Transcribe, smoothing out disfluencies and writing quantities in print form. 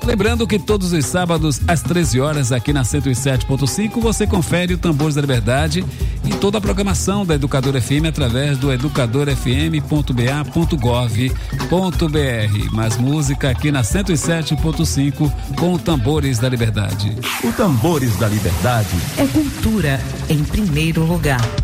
Lembrando que todos os sábados às 13 horas aqui na 107.5 você confere o Tambores da Liberdade e toda a programação da Educadora FM através do educadorfm.ba.gov.br. Mais música aqui na 107.5 com o Tambores da Liberdade. O Tambores da Liberdade é cultura em primeiro lugar.